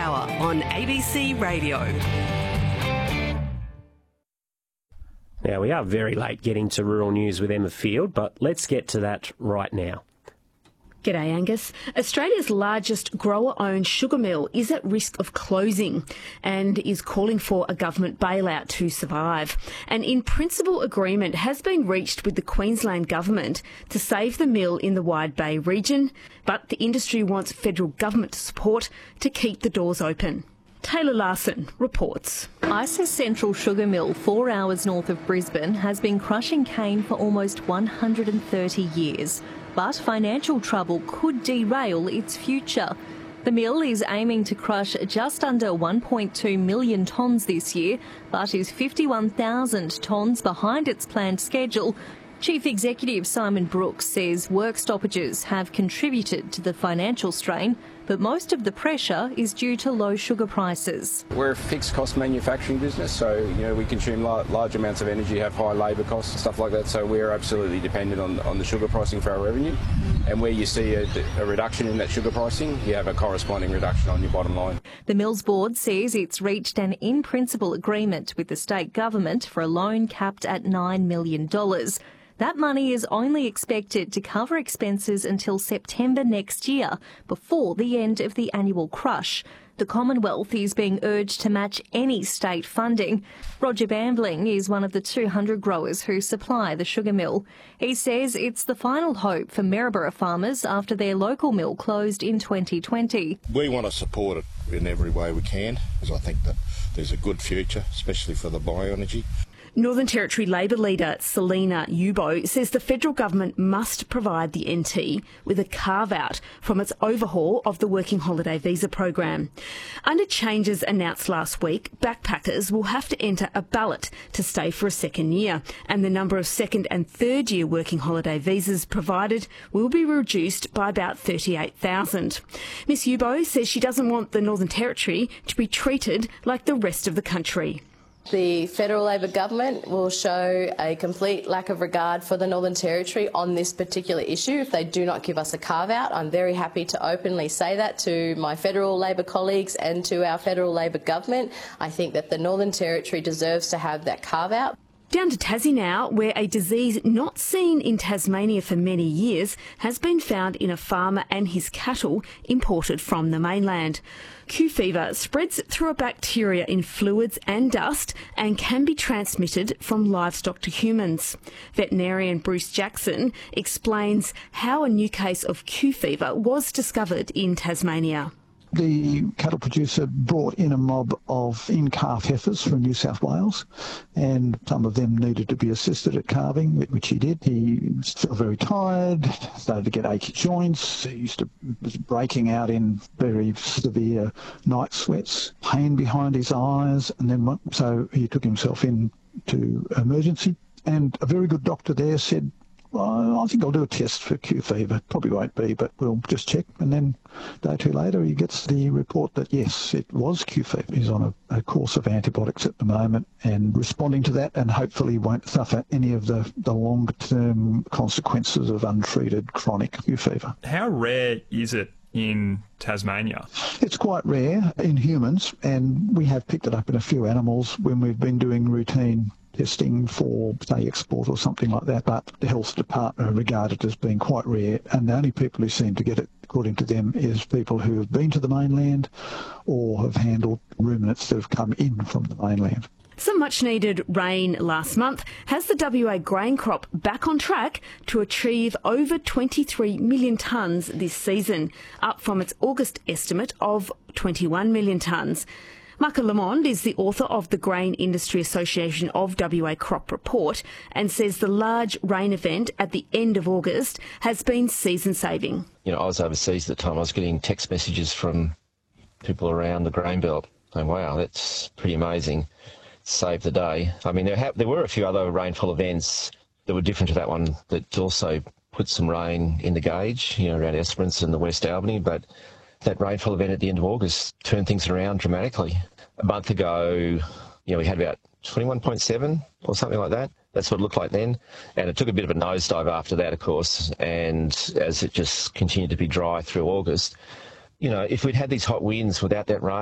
Hour on ABC Radio. Now, we are very late getting to rural news with Emma Field, but let's get to that right now. G'day, Angus. Australia's largest grower-owned sugar mill is at risk of closing and is calling for a government bailout to survive. An in-principle agreement has been reached with the Queensland government to save the mill in the Wide Bay region, but the industry wants federal government support to keep the doors open. Taylor Larson reports. Isis Central Sugar Mill, 4 hours north of Brisbane, has been crushing cane for almost 130 years. But financial trouble could derail its future. The mill is aiming to crush just under 1.2 million tonnes this year, but is 51,000 tonnes behind its planned schedule. Chief Executive Simon Brooks says work stoppages have contributed to the financial strain, but most of the pressure is due to low sugar prices. We're a fixed cost manufacturing business, so we consume large amounts of energy, have high labour costs, stuff like that, so we're absolutely dependent on the sugar pricing for our revenue. And where you see a reduction in that sugar pricing, you have a corresponding reduction on your bottom line. The mill's board says it's reached an in-principle agreement with the state government for a loan capped at $9 million. That money is only expected to cover expenses until September next year, before the end of the annual crush. The Commonwealth is being urged to match any state funding. Roger Bambling is one of the 200 growers who supply the sugar mill. He says it's the final hope for Maryborough farmers after their local mill closed in 2020. We want to support it in every way we can, because I think that there's a good future, especially for the bioenergy. Northern Territory Labor leader Selina Yubo says the federal government must provide the NT with a carve-out from its overhaul of the Working Holiday Visa program. Under changes announced last week, backpackers will have to enter a ballot to stay for a second year, and the number of second and third year Working Holiday Visas provided will be reduced by about 38,000. Miss Yubo says she doesn't want the Northern Territory to be treated like the rest of the country. The federal Labor government will show a complete lack of regard for the Northern Territory on this particular issue if they do not give us a carve-out. I'm very happy to openly say that to my federal Labor colleagues and to our federal Labor government. I think that the Northern Territory deserves to have that carve-out. Down to Tassie now, where a disease not seen in Tasmania for many years has been found in a farmer and his cattle imported from the mainland. Q fever spreads through a bacteria in fluids and dust and can be transmitted from livestock to humans. Veterinarian Bruce Jackson explains how a new case of Q fever was discovered in Tasmania. The cattle producer brought in a mob of in-calf heifers from New South Wales, and some of them needed to be assisted at calving, which he did. He felt very tired, started to get achy joints. He was breaking out in very severe night sweats, pain behind his eyes, and then so he took himself in to emergency. And a very good doctor there said, "Well, I think I'll do a test for Q fever. Probably won't be, but we'll just check." And then a day or two later, he gets the report that, yes, it was Q fever. He's on a course of antibiotics at the moment and responding to that, and hopefully won't suffer any of the longer-term consequences of untreated chronic Q fever. How rare is it in Tasmania? It's quite rare in humans, and we have picked it up in a few animals when we've been doing routine testing for, say, export or something like that, but the health department regard it as being quite rare, and the only people who seem to get it, according to them, is people who have been to the mainland or have handled ruminants that have come in from the mainland. Some much-needed rain last month has the WA grain crop back on track to achieve over 23 million tonnes this season, up from its August estimate of 21 million tonnes. Marco Lamond is the author of the Grain Industry Association of WA Crop Report and says the large rain event at the end of August has been season-saving. I was overseas at the time. I was getting text messages from people around the grain belt saying, wow, that's pretty amazing. Saved the day. I mean, there were a few other rainfall events that were different to that one that also put some rain in the gauge, around Esperance and the West Albany, but that rainfall event at the end of August turned things around dramatically. A month ago, we had about 21.7 or something like that. That's what it looked like then. And it took a bit of a nosedive after that, of course, and as it just continued to be dry through August. If we'd had these hot winds without that rain,